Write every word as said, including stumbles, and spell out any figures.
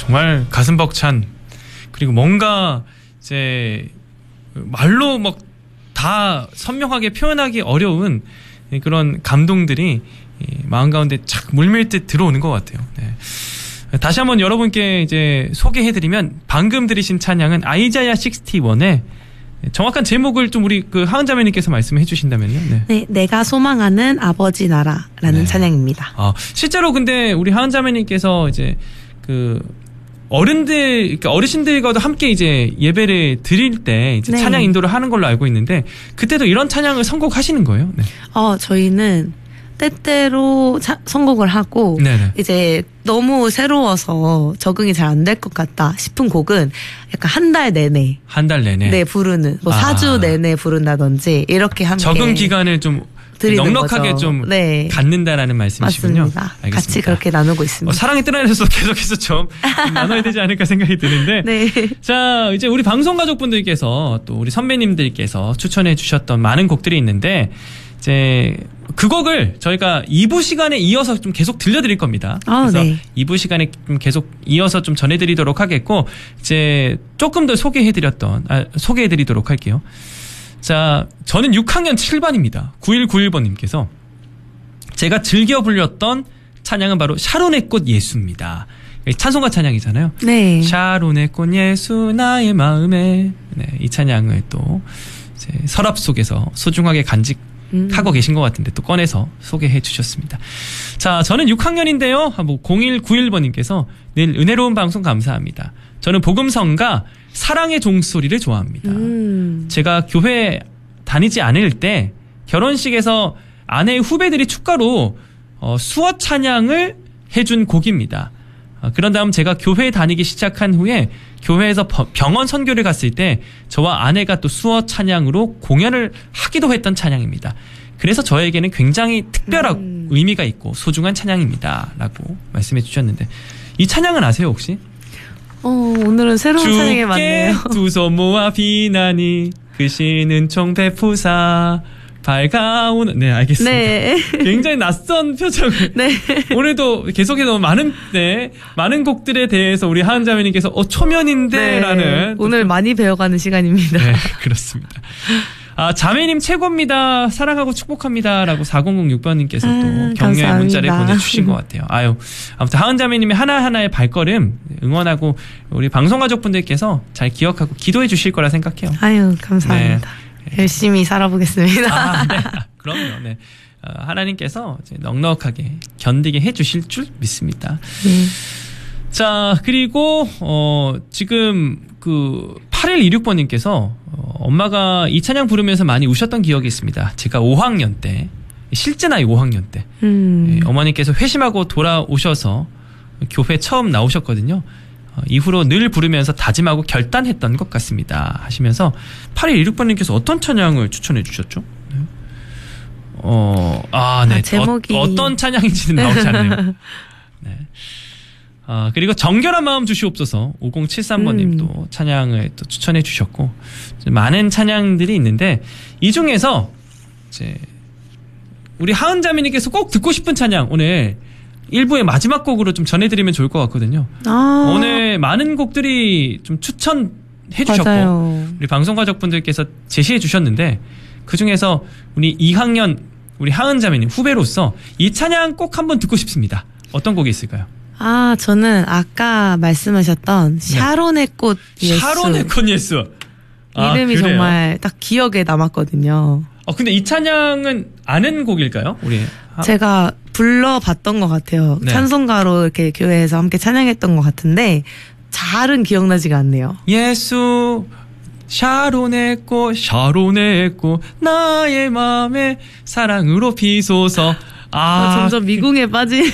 정말 가슴 벅찬, 그리고 뭔가 이제 말로 막 다 선명하게 표현하기 어려운 그런 감동들이 마음 가운데 착 물밀듯 들어오는 것 같아요. 네. 다시 한번 여러분께 이제 소개해드리면 방금 들으신 찬양은 아이자야 육십일의 정확한 제목을 좀 우리 그 하은자매님께서 말씀해 주신다면요. 네. 네, 내가 소망하는 아버지 나라라는 네. 찬양입니다. 아, 실제로 근데 우리 하은자매님께서 이제 그 어른들, 그러니까 어르신들과도 함께 이제 예배를 드릴 때 이제 네. 찬양 인도를 하는 걸로 알고 있는데 그때도 이런 찬양을 선곡하시는 거예요? 네. 어, 저희는 때때로 차, 선곡을 하고 네네. 이제 너무 새로워서 적응이 잘 안 될 것 같다 싶은 곡은 약간 한 달 내내 한 달 내내 네 부르는 뭐 아. 사 주 내내 부른다든지 이렇게 함께 적응 기간을 좀 넉넉하게 거죠. 좀 네. 갖는다라는 말씀이시군요. 맞습니다. 알겠습니다. 같이 그렇게 나누고 있습니다. 어, 사랑이 뜨나해서 계속해서 좀 나눠야 되지 않을까 생각이 드는데 네. 자, 이제 우리 방송 가족분들께서 또 우리 선배님들께서 추천해 주셨던 많은 곡들이 있는데 이제 그 곡을 저희가 이 부 시간에 이어서 좀 계속 들려드릴 겁니다. 아, 그래서 네. 이 부 시간에 좀 계속 이어서 좀 전해드리도록 하겠고 이제 조금 더 소개해드렸던 아, 소개해드리도록 할게요. 자, 저는 육 학년 칠 반입니다. 구일구일 번님께서 제가 즐겨 불렸던 찬양은 바로 샤론의 꽃 예수입니다. 찬송가 찬양이잖아요. 네. 샤론의 꽃 예수 나의 마음에. 네, 이 찬양을 또 이제 서랍 속에서 소중하게 간직하고 음. 계신 것 같은데 또 꺼내서 소개해 주셨습니다. 자, 저는 육 학년인데요. 뭐 공일구일 번님께서 늘 은혜로운 방송 감사합니다. 저는 복음성가 사랑의 종소리를 좋아합니다. 음. 제가 교회 다니지 않을 때 결혼식에서 아내의 후배들이 축가로 어, 수어 찬양을 해준 곡입니다. 어, 그런 다음 제가 교회 다니기 시작한 후에 교회에서 병원 선교를 갔을 때 저와 아내가 또 수어 찬양으로 공연을 하기도 했던 찬양입니다. 그래서 저에게는 굉장히 특별한 음. 의미가 있고 소중한 찬양입니다. 라고 말씀해 주셨는데 이 찬양은 아세요 혹시? 어, 오늘은 새로운 찬양이 많네요. 주께 두 손 모아 비나니 그시는 총 베푸사 밝아오는. 네, 알겠습니다. 네. 굉장히 낯선 표정을. 네. 오늘도 계속해서 많은, 네, 많은 곡들에 대해서 우리 하은자매님께서 어, 초면인데? 네. 라는. 오늘 또, 많이 배워가는 시간입니다. 네, 그렇습니다. 아, 자매님 최고입니다. 사랑하고 축복합니다. 라고 사공공육 번님께서 또 아, 격려의 감사합니다. 문자를 보내주신 것 같아요. 아유, 아무튼 하은자매님의 하나하나의 발걸음 응원하고 우리 방송가족분들께서 잘 기억하고 기도해 주실 거라 생각해요. 아유, 감사합니다. 네. 열심히 살아보겠습니다. 아, 네. 그럼요. 네. 어, 하나님께서 이제 넉넉하게 견디게 해 주실 줄 믿습니다. 네. 자, 그리고 어, 지금 그 팔일이육 번님께서 어, 엄마가 이 찬양 부르면서 많이 우셨던 기억이 있습니다. 제가 오 학년 때, 실제 나이 오 학년 때 음. 예, 어머니께서 회심하고 돌아오셔서 교회 처음 나오셨거든요. 어, 이후로 늘 부르면서 다짐하고 결단했던 것 같습니다. 하시면서 팔일이육 번님께서 어떤 찬양을 추천해 주셨죠? 네. 어, 아, 네. 아, 제목이 어, 어떤 찬양인지는 나오지 않네요. 네. 아, 그리고 정결한 마음 주시옵소서 오공칠삼 번님도 음. 찬양을 또 추천해 주셨고 많은 찬양들이 있는데 이 중에서 이제 우리 하은자매님께서 꼭 듣고 싶은 찬양 오늘 일 부의 마지막 곡으로 좀 전해드리면 좋을 것 같거든요. 아. 오늘 많은 곡들이 좀 추천해 주셨고 맞아요. 우리 방송가족분들께서 제시해 주셨는데 그 중에서 우리 이 학년 우리 하은자매님 후배로서 이 찬양 꼭 한번 듣고 싶습니다. 어떤 곡이 있을까요? 아, 저는 아까 말씀하셨던 네. 샤론의 꽃 예수. 샤론의 꽃 예수. 아, 이름이 그래요? 정말 딱 기억에 남았거든요. 어, 근데 이 찬양은 아는 곡일까요? 우리. 하... 제가 불러봤던 것 같아요. 네. 찬송가로 이렇게 교회에서 함께 찬양했던 것 같은데 잘은 기억나지가 않네요. 예수 샤론의 꽃 샤론의 꽃 나의 마음에 사랑으로 비소서. 아, 아, 점점 미궁에 빠지.